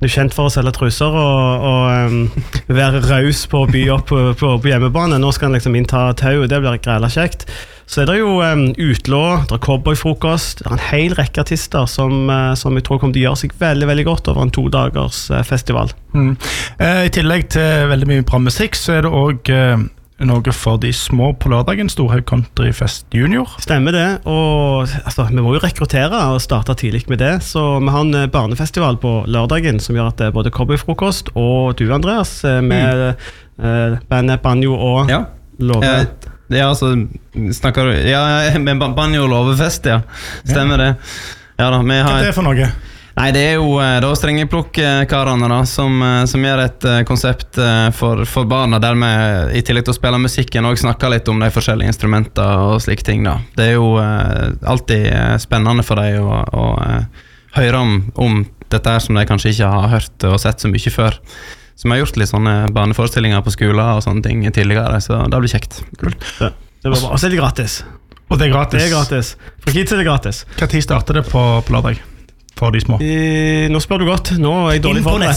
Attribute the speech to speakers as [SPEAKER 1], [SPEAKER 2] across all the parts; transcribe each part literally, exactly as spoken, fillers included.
[SPEAKER 1] Du er kjent for å selge truser og, og um, være raus på å by opp på, på, på hjemmebane. Nå skal han liksom innta tau, og det blir grela kjekt. Så er det jo um, utlå, det er cowboyfrokost, det er en hel rekke artister som, uh, som jeg tror kommer til å gjøre seg veldig, veldig godt over en to dagers uh, festival.
[SPEAKER 2] Mm. Uh, I tillegg til veldig mye bra musikk, så er det også uh, noe for de små på lørdagen, Storhaug Countryfest Junior.
[SPEAKER 1] Stemmer det, og altså, vi må jo rekruttere og starte tidlig med det, så vi har en barnefestival på lørdagen som gjør at det er både cowboyfrokost og du, Andreas, med mm. uh, bandet Banjo og
[SPEAKER 3] ja.
[SPEAKER 1] Love.
[SPEAKER 3] Eh, ja, altså, snakker du, ja, med Banjo og Lovefest, ja, stemmer ja. det. Ja da, vi har...
[SPEAKER 2] Hva er det for noe?
[SPEAKER 3] Nei, det er jo da strengeplukk-karene da, som, som gjør et konsept for, for barna, der vi i tillegg til å spille musikken og snakke litt om de forskjellige instrumenter og slike ting da. Det er jo alltid spennende for deg å, å høre om, om dette her som de kanskje ikke har hørt og sett så mye før. Så vi har gjort litt sånne barneforestillinger på skoler og sånne ting tidligere, så det blir kjekt.
[SPEAKER 1] Kult. Det, det var bra. Og så er det gratis.
[SPEAKER 2] Og det er gratis?
[SPEAKER 1] Det er gratis. For kids er det gratis.
[SPEAKER 2] Hva tid starter det på, på lørdag? For de små.
[SPEAKER 1] I, nå spør du godt. Nå er jeg dårlig for det.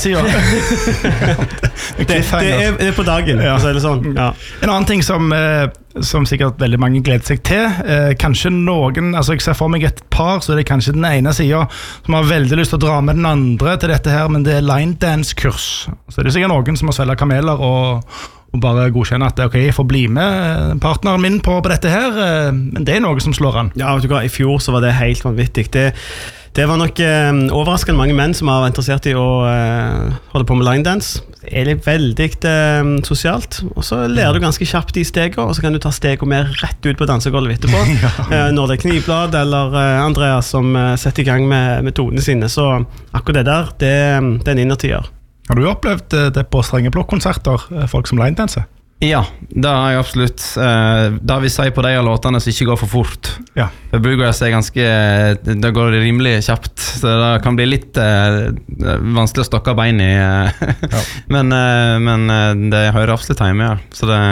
[SPEAKER 1] det, det, er, det er på dagen. Ja. Så er det sånn. Ja.
[SPEAKER 2] En annen ting som, eh, som sikkert veldig mange gleder seg til, eh, kanskje noen, altså jeg ser for meg et par, så er det kanskje den ene siden som har veldig lyst til å dra med den andre til dette her, men det er line dance-kurs. Så er det sikkert noen som har svelget kameler og, og bare godkjenner at ok, jeg får bli med partneren min på, på dette her, eh, men det er noe som slår an.
[SPEAKER 1] Ja, vet du hva, i fjor så var det helt vanvittig. Det Det var nok eh, overraskende mange menn som var interessert i å eh, holde på med line dance. Det er litt veldig eh, sosialt, og så lærer du ganske kjapt de stegene, og så kan du ta stegene med rett ut på dansegulvet etterpå. ja. eh, når det er Knivblad eller eh, Andreas som eh, setter i gang med metodene sine, så akkurat det der, det, det er en innertier.
[SPEAKER 2] Har du opplevd det på strengeplokk-konserter, folk som line danser?
[SPEAKER 3] Ja, det har jeg absolutt. Det vil si på de av låtene som ikke går for fort.
[SPEAKER 2] Ja.
[SPEAKER 3] For bluegrass er ganske, det går rimelig kjapt, så det kan bli litt eh, vanskelig å stokke bein i. ja. Men, eh, men det hører absolutt hjemme, ja. Så det,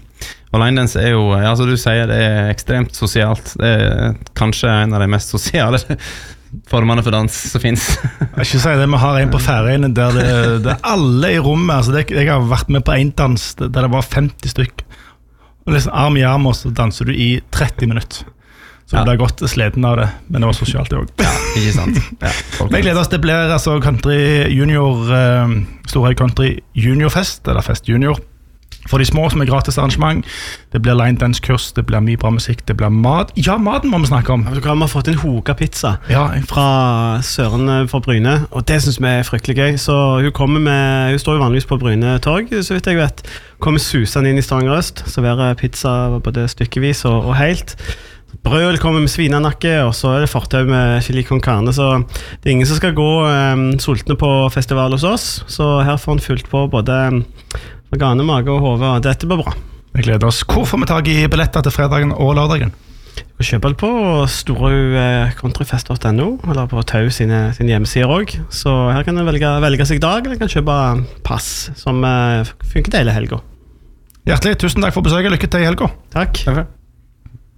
[SPEAKER 3] og line dance er jo, ja, som du sier, det er ekstremt sosialt. Det er kanskje en av de mest sosiale formene for dans som finnes.
[SPEAKER 2] Jeg skal si det, vi har en på Færøyene der det, det er alle i rommet, altså det, jeg har vært med på en dans der det var femti stykk, og liksom arm i arm, og så danser du i tretti minutter. Så ja. Det ble godt sleden av det, men det var sosialt det også.
[SPEAKER 3] Ja, ikke sant. Ja,
[SPEAKER 2] jeg gleder oss, det blir altså Country Junior, uh, Storhaug Country Junior Fest, eller Fest Junior, for de små som er gratis arrangement. Det blir line dance kurs, det blir mye bra musikk, det blir mat. Ja, maten må vi snakke om.
[SPEAKER 1] Ja, vi har fått en hoka pizza
[SPEAKER 2] ja,
[SPEAKER 1] fra Søren fra Bryne, og det synes vi er fryktelig gøy. Så hun kommer med, hun står jo vanligvis på Bryne torg, så vidt jeg vet. Kommer susen inn i Stavanger Øst, serverer pizza både stykkevis og, og helt. Brød kommer med svinenakke, og så er det fortau med chili con carne, så det er ingen som skal gå um, sultne på festival hos oss, så her får han fulgt på både organe, mage og hode, og dette blir bra.
[SPEAKER 2] Vi gleder oss. Hvor får vi tag i billetter til fredagen og lørdagen?
[SPEAKER 1] Du kan kjøpe det på storhaug countryfest punktum no, eller på Tau sine, sine hjemmesider også, så her kan du velge, velge seg dag, eller kan kjøpe pass som uh, funker til hele helga.
[SPEAKER 2] Hjertelig, tusen takk for besøket, lykke til i helga.
[SPEAKER 1] Takk.
[SPEAKER 2] Takk.